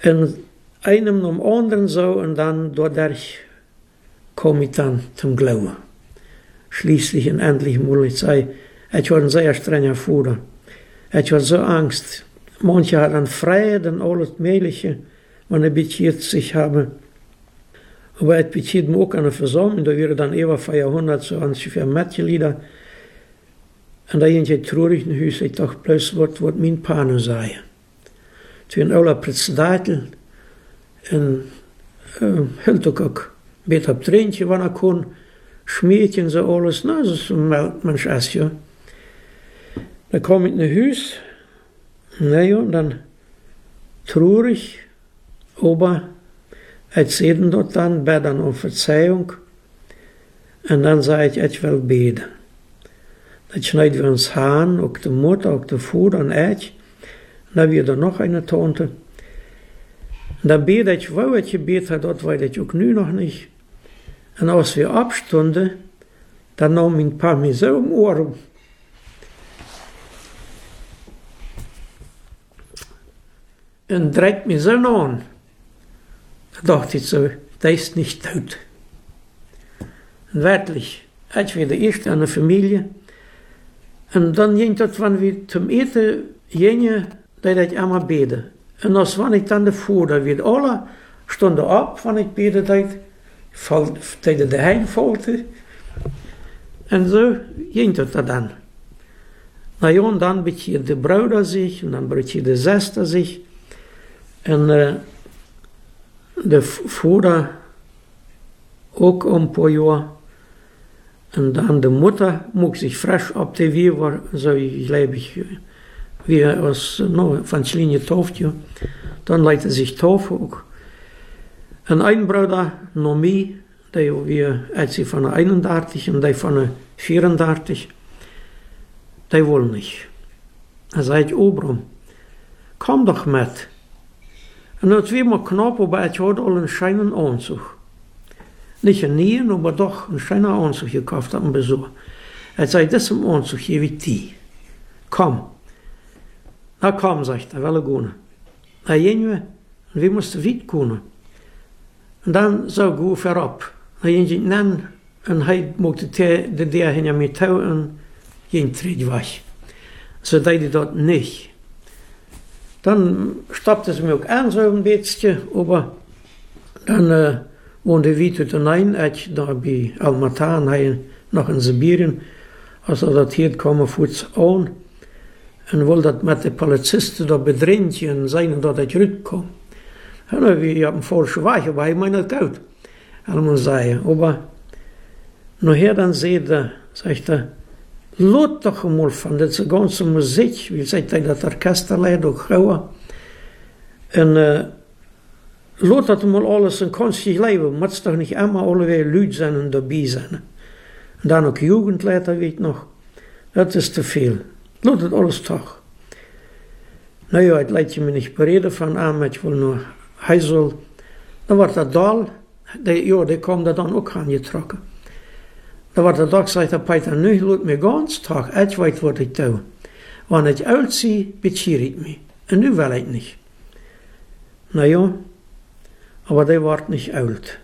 En einem um anderen so, und dann dadurch kom ich dann zum Glauben. Schließlich und endlich muss ich sagen, ich war ein sehr strenger Vater. Ich war so Angst. Manche hatten Freiheit und alles Mögliche, wenn ich bekiert sich habe. Aber ich bekiert mir auch an der Versammlung, da wäre dann über 400 so ungefähr Mitglieder. Und da ging ich traurig in den Haus, ich dachte bloß, was mein Pane sei. Toen alle Präsidentin und hielt auch beter op treintje, wanneer kon, schmiedje so alles, na, das ist ein Mensch ist, ja. Dann kam ich in den Haus, naja, und dann traurig, aber ich sehe dort dann, bete dann um Verzeihung, und dann sage ich will beten. Dann schneiden wir uns Hahn, auch die Mutter, auch der Vater und ich, und dann wieder noch eine Tante. Und dann bete ich, wo ich gebetet habe, dort weiß ich auch nu noch nicht. Und als wir abstunden, dann nahm mein Paar mir so im Ohr. Und dreht mich so an. Da dachte ich so, der ist nicht tot. Und wirklich, ich war der Erste in der Familie. Und dann ging das, wenn wir zum Eten gingen, dass ich immer bete. Und als wenn ich dann der Vater wird, alle stonden ab, wenn ich bete, dass ich daheim folgte. Und so ging das dann. Na ja, und dann bekiert der Bruder sich, und dann bekiert die Schwester sich. Und der Vater auch ein paar Jahre. Und dann die Mutter mag sich frisch ab der Wie war, so ich glaube ich, wie aus, no, von Schlinie tauft, ja. Dann leite sich Taufe auch. Und ein Bruder, noch mehr, der wir, als sie von der 31 und der von der 34, der wollen nicht. Er sagt, Obram, komm doch mit. Und das war immer knapp, aber ich hatte alle einen scheinen Anzug. Nicht ein Nien, aber doch einen scheinen Anzug gekauft am Besuch. Er sagt, das ist ein Anzug, hier wie die. Komm. Na komm, sagt er, will gehen. Na gehen wir, und wir mussten weit gehen. Und dann so gehen wir ab. Na gehen wir nennen, und er mochte der hinter mir tau, und gehen tritt weg. So deed hij dat nicht. Dann stapte sie mir auch an, so ein bisschen, aber dann wohnte wir hinein, ich da bei Almaty, noch in Sibirien, also das hier kommen fuß an, und wollte das mit den Polizisten da bedrängen und sagen, dass ich rückkomme. Und wir haben voll schwach, aber ich meine das gut, muss sagen. Aber nachher dann sagt er, laat doch einmal von der ganzen Musik, wie sagt er, das Orchesterleid auch gauwer. Und laat dat mal alles ein konstig Leben, muss doch nicht immer alle Leute sein und dabei sein. Und dann auch Jugendleiter, weet noch, das ist zu viel. Laat het alles toch. Nou ja, het leidt je me niet bereden van aan, maar ik wil nur heisel. Dan wordt dat dal, die kwam daar dan ook aangetrokken. Dan wordt dat ook, zegt de Peter, nu laat me ganz toch, ik weet wat ik doe. Wanneer ik oud zie, bezier ik me. En nu wil ik niet. Nou ja, aber die wordt niet oud.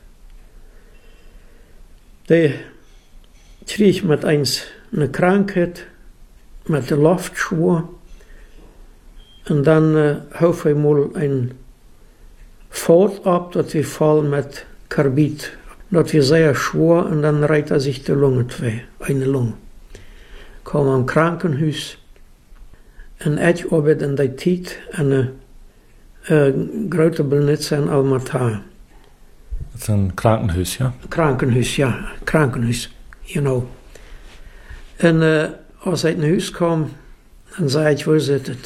Die kreeg met eens een krankheid, met de Luftschwur. Und dann hof ich mal ein Fort ab, dass wir fallen mit Karbid. Das wir sehr schwer, und dann reiht sich die Lunge zwei, eine Lunge. Kam am Krankenhaus, und ich arbeite in der Zeit eine große Benutzer in Almaty. Das ist ein Krankenhaus, ja? Krankenhaus, ja, Krankenhaus, genau. Und als ich in Haus kam, dann sage ich, wo ist das?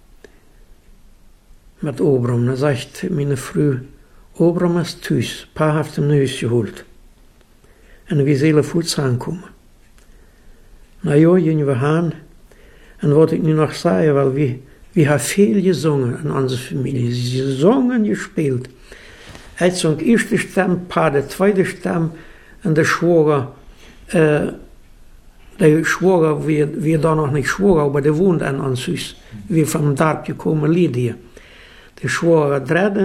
Mit Obram. Dann sagt meine Frau, Obram ist thuis. Pa heeft hem naar huis geholt. En we zullen voets aankomen. Nou ja, gingen we gaan. En wat ik nu nog zei, weil we hebben veel gezongen in onze familie. Gezongen, gespeeld. Hij zong de eerste stem, Pa de tweede stem. En de Schwager, wir da noch nicht Schwager, aber der wohnt an uns. Wir vom Dorf gekommen, Lydia. Der Schwager